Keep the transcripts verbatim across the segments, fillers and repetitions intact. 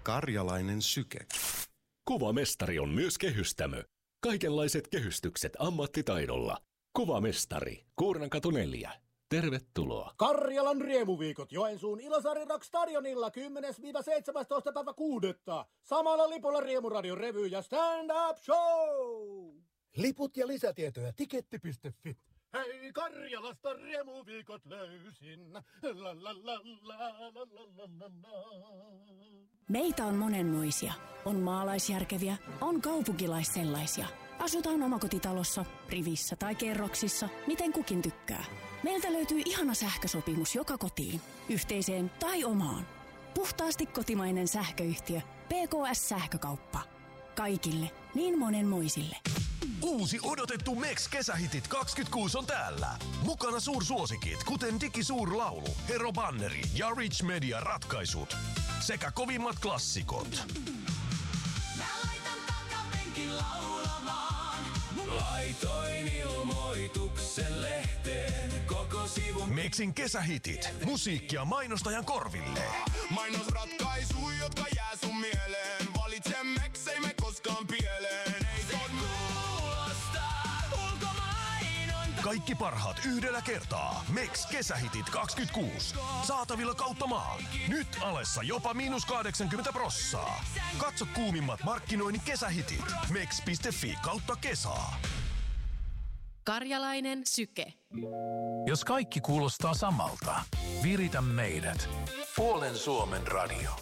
Karjalainen syke. Kuvamestari on myös kehystämö. Kaikenlaiset kehystykset ammattitaidolla. Kuvamestari, Kuurnankatu neljä. Tervetuloa. Karjalan riemuviikot Joensuun Ilosaari Rock Stadionilla kymmenes seitsemästoista päivä kuudetta. Samalla lipulla Riemuradion revy ja stand-up show. Liput ja lisätietoja tiketti piste fi. Hei, Karjalasta riemuviikot löysin. La, la, la, la, la, la, la. Meitä on monenmoisia. On maalaisjärkeviä, on kaupunkilaissellaisia. Asutaan omakotitalossa, rivissä tai kerroksissa, miten kukin tykkää. Meiltä löytyy ihana sähkösopimus joka kotiin, yhteiseen tai omaan. Puhtaasti kotimainen sähköyhtiö P K S-sähkökauppa. Kaikille, niin monenmoisille. Uusi odotettu M E X-kesähitit kaksikymmentäkuusi on täällä. Mukana suursuosikit, kuten Digisuurlaulu, Hero Banneri ja Rich Media ratkaisut. Sekä kovimmat klassikot. Mä laitan takapenkin laulamaan. Laitoin ilmoituksen lehteen koko sivun. M E Xin kesähitit. Musiikkia mainostajan korville. Mainosratkaisu, jotka jää sun mieleen. Valitse M E X, ei me koskaan pieleen. Ei se kuulostaa ulkomainonta. Kaikki parhaat yhdellä kertaa. M E X kesähitit kaksikymmentäkuusi. Saatavilla kautta maan. Nyt alessa jopa miinus kahdeksankymmentä prossaa. Katso kuumimmat markkinoinnin kesähitit. mex piste fi kautta kesaa. Karjalainen syke. Jos kaikki kuulostaa samalta, viritä meidät. Puolen Suomen radio.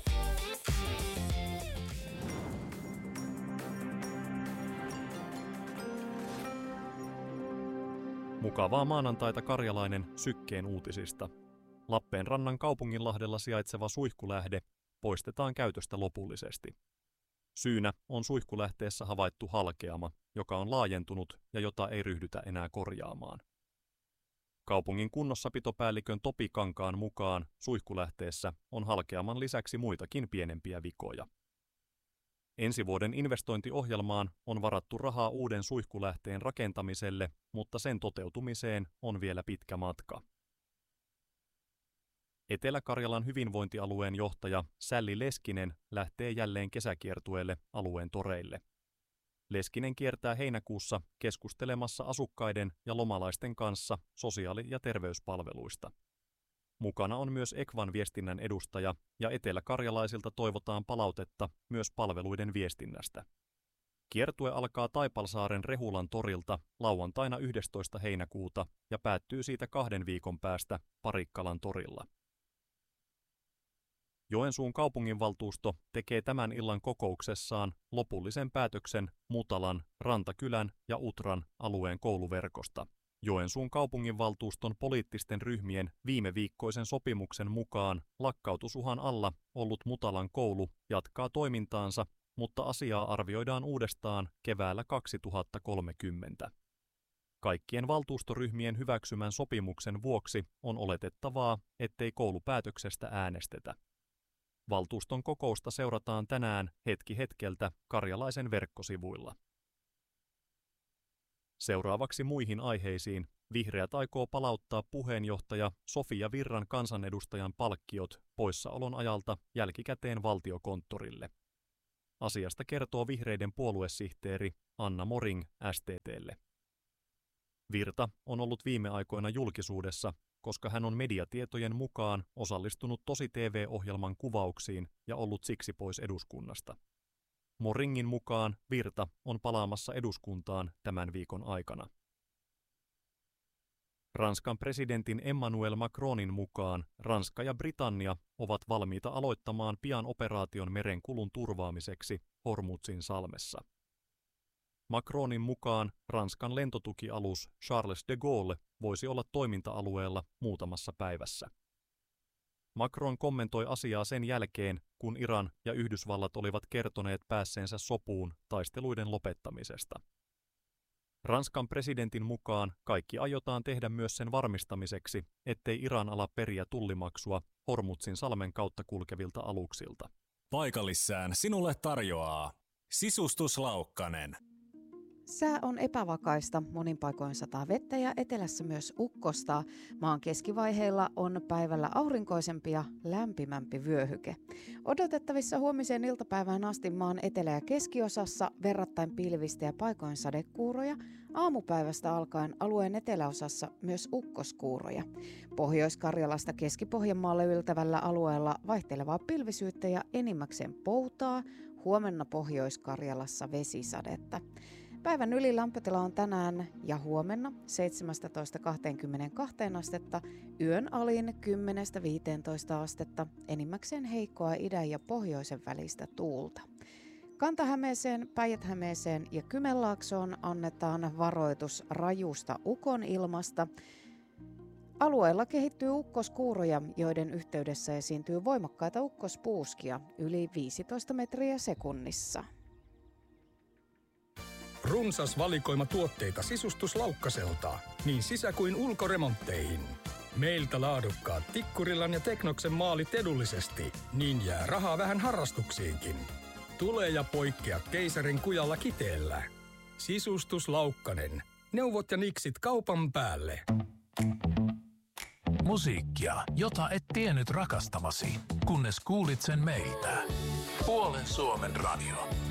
Mukavaa maanantaita Karjalainen sykkeen uutisista. Lappeenrannan kaupunginlahdella sijaitseva suihkulähde poistetaan käytöstä lopullisesti. Syynä on suihkulähteessä havaittu halkeama, joka on laajentunut ja jota ei ryhdytä enää korjaamaan. Kaupungin kunnossapitopäällikön Topi Kankaan mukaan suihkulähteessä on halkeaman lisäksi muitakin pienempiä vikoja. Ensi vuoden investointiohjelmaan on varattu rahaa uuden suihkulähteen rakentamiselle, mutta sen toteutumiseen on vielä pitkä matka. Etelä-Karjalan hyvinvointialueen johtaja Sälli Leskinen lähtee jälleen kesäkiertueelle alueen toreille. Leskinen kiertää heinäkuussa keskustelemassa asukkaiden ja lomalaisten kanssa sosiaali- ja terveyspalveluista. Mukana on myös Ekvan viestinnän edustaja ja eteläkarjalaisilta toivotaan palautetta myös palveluiden viestinnästä. Kiertue alkaa Taipalsaaren Rehulan torilta lauantaina yhdestoista heinäkuuta ja päättyy siitä kahden viikon päästä Parikkalan torilla. Joensuun kaupunginvaltuusto tekee tämän illan kokouksessaan lopullisen päätöksen Mutalan, Rantakylän ja Utran alueen kouluverkosta. Joensuun kaupunginvaltuuston poliittisten ryhmien viime viikkoisen sopimuksen mukaan lakkautusuhan alla ollut Mutalan koulu jatkaa toimintaansa, mutta asiaa arvioidaan uudestaan keväällä kaksituhattakolmekymmentä. Kaikkien valtuustoryhmien hyväksymän sopimuksen vuoksi on oletettavaa, ettei koulupäätöksestä äänestetä. Valtuuston kokousta seurataan tänään hetki hetkeltä Karjalaisen verkkosivuilla. Seuraavaksi muihin aiheisiin. Vihreät aikoo palauttaa puheenjohtaja Sofia Virran kansanedustajan palkkiot poissaolon ajalta jälkikäteen valtiokonttorille. Asiasta kertoo vihreiden puoluesihteeri Anna Moring S T T:lle. Virta on ollut viime aikoina julkisuudessa, koska hän on mediatietojen mukaan osallistunut Tosi-T V-ohjelman kuvauksiin ja ollut siksi pois eduskunnasta. Moringin mukaan Virta on palaamassa eduskuntaan tämän viikon aikana. Ranskan presidentin Emmanuel Macronin mukaan Ranska ja Britannia ovat valmiita aloittamaan pian operaation merenkulun turvaamiseksi Hormuzin salmessa. Macronin mukaan Ranskan lentotukialus Charles de Gaulle voisi olla toiminta-alueella muutamassa päivässä. Macron kommentoi asiaa sen jälkeen, kun Iran ja Yhdysvallat olivat kertoneet päässeensä sopuun taisteluiden lopettamisesta. Ranskan presidentin mukaan kaikki aiotaan tehdä myös sen varmistamiseksi, ettei Iran ala periä tullimaksua Hormuzin salmen kautta kulkevilta aluksilta. Paikallissään sinulle tarjoaa Sisustuslaukkanen. Sää on epävakaista, monin paikoin sataa vettä ja etelässä myös ukkostaa. Maan keskivaiheilla on päivällä aurinkoisempi ja lämpimämpi vyöhyke. Odotettavissa huomiseen iltapäivään asti maan etelä- ja keskiosassa verrattain pilvistä ja paikoin sadekuuroja. Aamupäivästä alkaen alueen eteläosassa myös ukkoskuuroja. Pohjois-Karjalasta Keski-Pohjanmaalle yltävällä alueella vaihtelevaa pilvisyyttä ja enimmäkseen poutaa. Huomenna Pohjois-Karjalassa vesisadetta. Päivän ylilämpötila on tänään ja huomenna seitsemästätoista kaksikymmentäkaksi astetta, yön alin kymmenestä viiteentoista astetta, enimmäkseen heikkoa idän ja pohjoisen välistä tuulta. Kanta-Hämeeseen, Päijät-Hämeeseen ja Kymenlaaksoon annetaan varoitus rajusta ukonilmasta. Alueella kehittyy ukkoskuuroja, joiden yhteydessä esiintyy voimakkaita ukkospuuskia yli viisitoista metriä sekunnissa. Runsas valikoima tuotteita sisustuslaukkaselta, niin sisä- kuin ulkoremontteihin. Meiltä laadukkaat Tikkurillan ja Teknoksen maalit edullisesti, niin jää rahaa vähän harrastuksiinkin. Tule ja poikkea keisarin kujalla Kiteellä. Sisustuslaukkanen. Neuvot ja niksit kaupan päälle. Musiikkia, jota et tiennyt rakastavasi, kunnes kuulit sen meiltä. Puolen Suomen radio.